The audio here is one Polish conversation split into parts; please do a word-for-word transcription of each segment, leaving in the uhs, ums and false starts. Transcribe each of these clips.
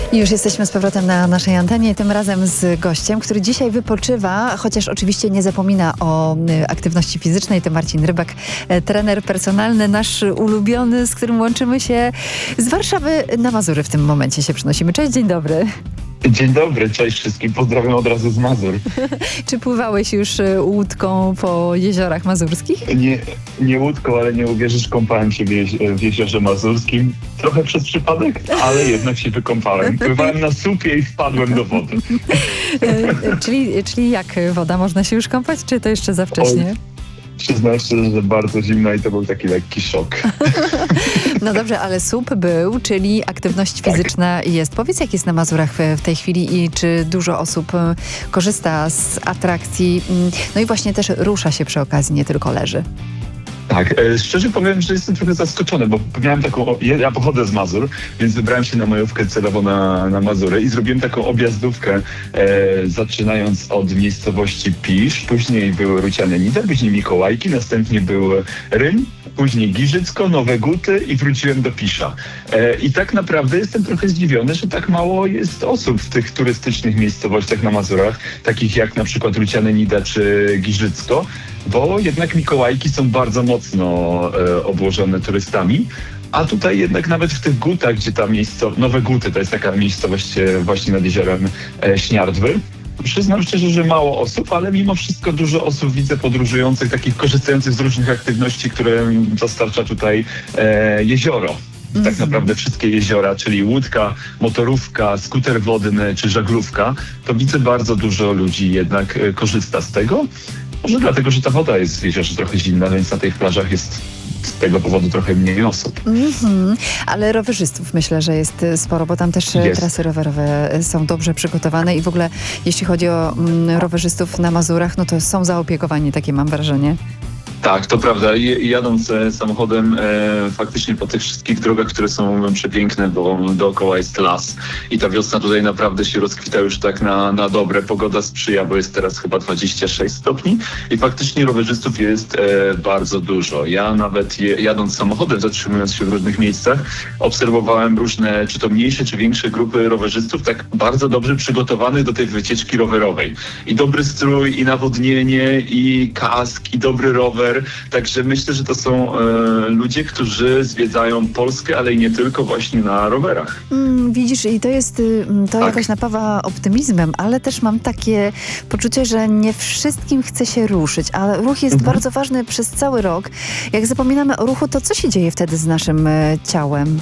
I już jesteśmy z powrotem na naszej antenie, tym razem z gościem, który dzisiaj wypoczywa, chociaż oczywiście nie zapomina o aktywności fizycznej. To Marcin Rybak, trener personalny, nasz ulubiony, z którym łączymy się z Warszawy na Mazury w tym momencie się przynosimy. Cześć, dzień dobry. Dzień dobry, cześć wszystkim, pozdrawiam od razu z Mazur. Czy pływałeś już łódką po jeziorach mazurskich? Nie, nie łódką, ale nie uwierzysz, kąpałem się w, jezi- w jeziorze mazurskim. Trochę przez przypadek, ale jednak się wykąpałem. Pływałem na słupie i wpadłem do wody. czyli, czyli jak woda? Można się już kąpać, czy to jeszcze za wcześnie? Oj. Przyznam szczerze, że bardzo zimna i to był taki lekki szok. No dobrze, ale słup był, czyli aktywność fizyczna tak. jest. Powiedz, jak jest na Mazurach w, w tej chwili i czy dużo osób korzysta z atrakcji, no i właśnie też rusza się przy okazji, nie tylko leży. Tak, e, szczerze powiem, że jestem trochę zaskoczony, bo miałem taką, ja pochodzę z Mazur, więc wybrałem się na majówkę celowo na, na Mazury i zrobiłem taką objazdówkę, e, zaczynając od miejscowości Pisz, później były Ruciane Nida, później Mikołajki, następnie był Rym, później Giżycko, Nowe Guty i wróciłem do Pisza. E, I tak naprawdę jestem trochę zdziwiony, że tak mało jest osób w tych turystycznych miejscowościach na Mazurach, takich jak na przykład Ruciane Nida czy Giżycko, bo jednak Mikołajki są bardzo mocno e, obłożone turystami, a tutaj jednak nawet w tych Gutach, gdzie ta miejscowość, Nowe Guty, to jest taka miejscowość e, właśnie nad jeziorem e, Śniardwy, przyznam szczerze, że mało osób, ale mimo wszystko dużo osób widzę podróżujących, takich korzystających z różnych aktywności, które dostarcza tutaj e, jezioro. Tak mm-hmm. naprawdę wszystkie jeziora, czyli łódka, motorówka, skuter wodny czy żaglówka, to widzę bardzo dużo ludzi jednak e, korzysta z tego. Może dlatego, że ta woda jest w jeziorze trochę zimna, więc na tych plażach jest z tego powodu trochę mniej osób. Mm-hmm. Ale rowerzystów myślę, że jest sporo, bo tam też jest. Trasy rowerowe są dobrze przygotowane i w ogóle jeśli chodzi o mm, rowerzystów na Mazurach, no to są zaopiekowani, takie mam wrażenie. Tak, to prawda. Jadąc samochodem e, faktycznie po tych wszystkich drogach, które są przepiękne, bo dookoła jest las i ta wiosna tutaj naprawdę się rozkwita już tak na, na dobre. Pogoda sprzyja, bo jest teraz chyba dwadzieścia sześć stopni i faktycznie rowerzystów jest e, bardzo dużo. Ja nawet je, jadąc samochodem, zatrzymując się w różnych miejscach, obserwowałem różne, czy to mniejsze, czy większe grupy rowerzystów, tak bardzo dobrze przygotowanych do tej wycieczki rowerowej. I dobry strój, i nawodnienie, i kask, i dobry rower. Także myślę, że to są e, ludzie, którzy zwiedzają Polskę, ale i nie tylko właśnie na rowerach. Mm, widzisz, i to jest, to tak. jakoś napawa optymizmem, ale też mam takie poczucie, że nie wszystkim chce się ruszyć, a ruch jest mhm. bardzo ważny przez cały rok. Jak zapominamy o ruchu, to co się dzieje wtedy z naszym e, ciałem?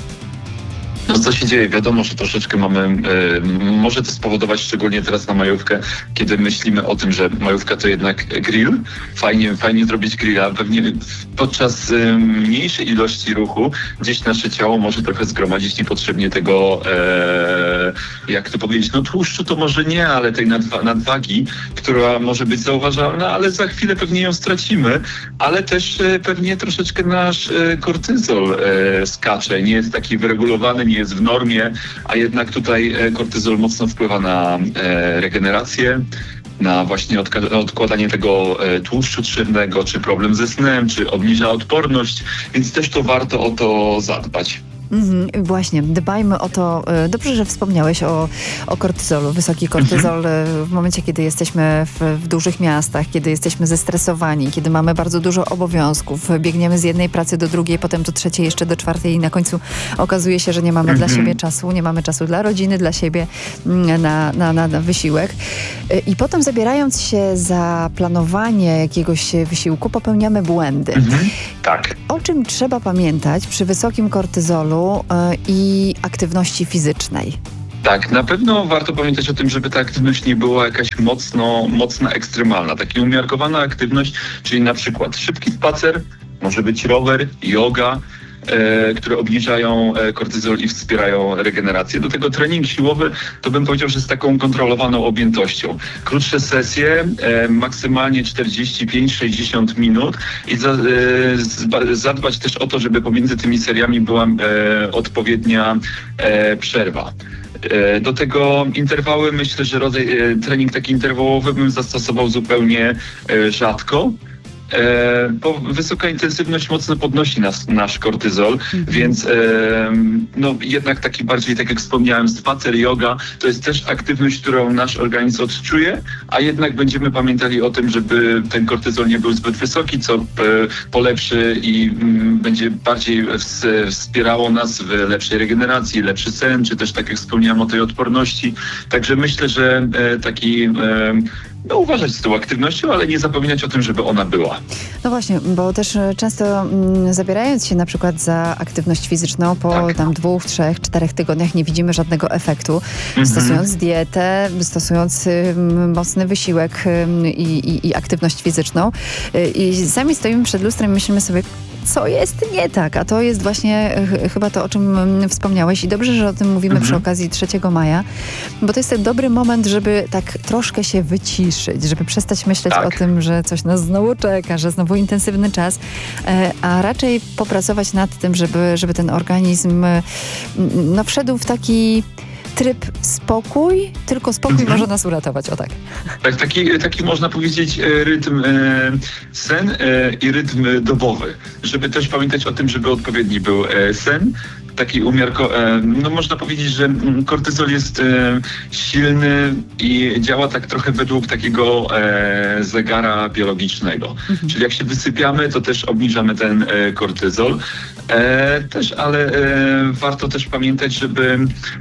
No co się dzieje? Wiadomo, że troszeczkę mamy, e, może to spowodować szczególnie teraz na majówkę, kiedy myślimy o tym, że majówka to jednak grill. Fajnie, fajnie zrobić grilla. Pewnie podczas e, mniejszej ilości ruchu gdzieś nasze ciało może trochę zgromadzić niepotrzebnie tego, e, jak to powiedzieć, no tłuszczu to może nie, ale tej nadwa- nadwagi, która może być zauważalna, ale za chwilę pewnie ją stracimy, ale też e, pewnie troszeczkę nasz e, kortyzol e, skacze, nie jest taki wyregulowany, nie jest w normie, a jednak tutaj kortyzol mocno wpływa na e, regenerację, na właśnie odka- odkładanie tego e, tłuszczu trzewnego, czy problem ze snem, czy obniża odporność, więc też to warto o to zadbać. Mhm, właśnie, dbajmy o to. Dobrze, że wspomniałeś o, o kortyzolu. Wysoki kortyzol mhm. w momencie, kiedy jesteśmy w, w dużych miastach, kiedy jesteśmy zestresowani, kiedy mamy bardzo dużo obowiązków, biegniemy z jednej pracy do drugiej, potem do trzeciej, jeszcze do czwartej i na końcu okazuje się, że nie mamy mhm. dla siebie czasu, nie mamy czasu dla rodziny, dla siebie na, na, na, na wysiłek. I potem zabierając się za planowanie jakiegoś wysiłku, popełniamy błędy. Mhm. Tak. O czym trzeba pamiętać przy wysokim kortyzolu i aktywności fizycznej? Tak, na pewno warto pamiętać o tym, żeby ta aktywność nie była jakaś mocno, mocna, ekstremalna. Taka umiarkowana aktywność, czyli na przykład szybki spacer, może być rower, yoga, e, które obniżają kortyzol i wspierają regenerację. Do tego trening siłowy to bym powiedział, że z taką kontrolowaną objętością. Krótsze sesje, e, maksymalnie czterdzieści pięć do sześćdziesięciu minut i za, e, zadbać też o to, żeby pomiędzy tymi seriami była e, odpowiednia e, przerwa. Do tego interwały, myślę, że rodzaj, trening taki interwałowy bym zastosował zupełnie rzadko. E, bo wysoka intensywność mocno podnosi nas, nasz kortyzol, mhm. więc e, no, jednak taki bardziej, tak jak wspomniałem, spacer, yoga, to jest też aktywność, którą nasz organizm odczuje, a jednak będziemy pamiętali o tym, żeby ten kortyzol nie był zbyt wysoki, co e, polepszy i m, będzie bardziej w, wspierało nas w lepszej regeneracji, lepszy sen, czy też tak jak wspomniałem o tej odporności. Także myślę, że e, taki e, no, uważać z tą aktywnością, ale nie zapominać o tym, żeby ona była. No właśnie, bo też często m, zabierając się na przykład za aktywność fizyczną, po tak. tam dwóch, trzech, czterech tygodniach nie widzimy żadnego efektu. Mhm. Stosując dietę, stosując y, mocny wysiłek y, i, i aktywność fizyczną y, i sami stoimy przed lustrem i myślimy sobie, co jest nie tak, a to jest właśnie ch- chyba to, o czym wspomniałeś i dobrze, że o tym mówimy mhm. przy okazji trzeciego maja, bo to jest ten dobry moment, żeby tak troszkę się wyciszyć, żeby przestać myśleć tak. o tym, że coś nas znowu czeka, że znowu intensywny czas, e, a raczej popracować nad tym, żeby, żeby ten organizm no, wszedł w taki tryb spokój, tylko spokój mhm. może nas uratować, o tak. Tak, taki, taki można powiedzieć rytm e, sen e, i rytm dobowy, żeby też pamiętać o tym, żeby odpowiedni był e, sen, taki umiarko, e, no można powiedzieć, że kortyzol jest e, silny i działa tak trochę według takiego e, zegara biologicznego. Mhm. Czyli jak się wysypiamy, to też obniżamy ten e, kortyzol. E, też, ale e, warto też pamiętać, żeby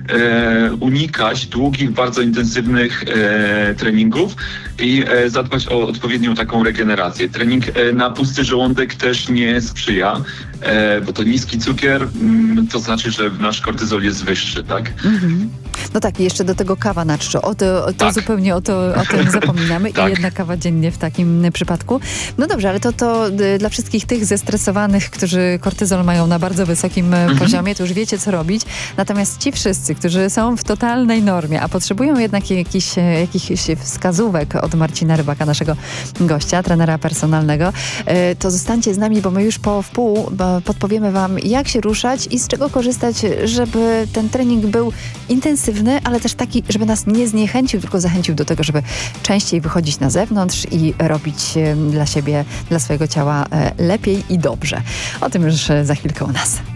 e, unikać długich, bardzo intensywnych e, treningów i e, zadbać o odpowiednią taką regenerację. Trening e, na pusty żołądek też nie sprzyja, e, bo to niski cukier, m, to znaczy, że nasz kortyzol jest wyższy, tak? Mhm. No tak, i jeszcze do tego kawa na czczo. O to, o to tak. zupełnie o, to, o tym zapominamy tak. i jedna kawa dziennie w takim przypadku. No dobrze, ale to, to dla wszystkich tych zestresowanych, którzy kortyzol mają na bardzo wysokim mhm. poziomie, to już wiecie, co robić. Natomiast ci wszyscy, którzy są w totalnej normie, a potrzebują jednak jakichś, jakichś wskazówek od Marcina Rybaka, naszego gościa, trenera personalnego, to zostańcie z nami, bo my już po wpół podpowiemy wam, jak się ruszać i z czego korzystać, żeby ten trening był intensywny, ale też taki, żeby nas nie zniechęcił, tylko zachęcił do tego, żeby częściej wychodzić na zewnątrz i robić dla siebie, dla swojego ciała lepiej i dobrze. O tym już za chwilkę u nas.